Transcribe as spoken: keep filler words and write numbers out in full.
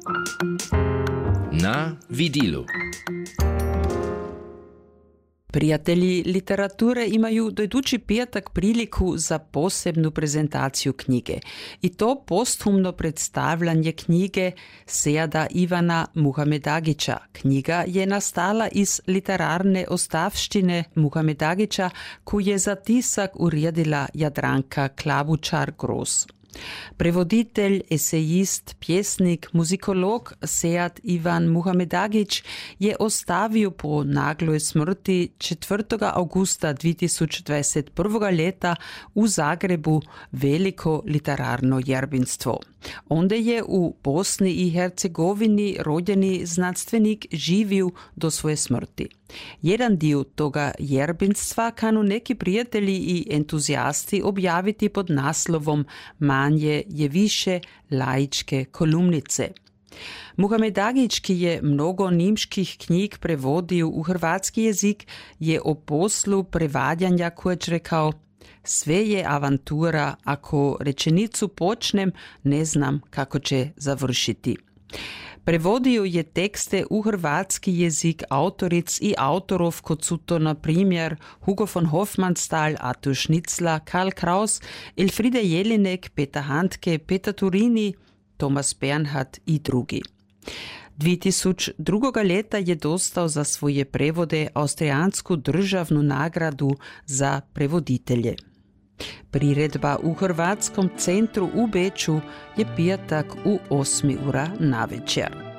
Na vidilu. Prijatelji literature imaju do idući petak priliku za posebnu prezentaciju knjige. I to posthumno predstavljanje knjige Seada Ivana Muhamedagića. Knjiga je nastala iz literarne ostavštine Muhamedagića, koju je za tisak uredila Jadranka Klabučar-Gros. Prevoditelj, esejist, pjesnik, muzikolog Sead Ivan Muhamedagić je ostavio po nagloj smrti četvrtega augusta dve tisoč dvadeset prvega leta u Zagrebu veliko literarno jerbinstvo. Onda je u Bosni i Hercegovini rođeni znanstvenik živio do svoje smrti. Jedan dio toga jerbinstva kanu neki prijatelji i entuzijasti objaviti pod naslovom Manje je više laičke kolumnice. Muhamedagić, ki je mnogo nimških knjig prevodio u hrvatski jezik, je o poslu prevadjanja koč rekao: sve je avantura, ako rečenicu počnem, ne znam kako će završiti. Prevodio je tekste u hrvatski jezik autoric i autorov, kot su to na primjer Hugo von Hofmannsthal, Arthur Schnitzler, Karl Kraus, Elfriede Jelinek, Peter Handke, Peter Turini, Thomas Bernhard i drugi. dve tisoč drugega leta je dostal za svoje prevode Avstrijansku državnu nagradu za prevoditelje. Priredba u Hrvatskom centru u Beču je petak u osmi ura navečer.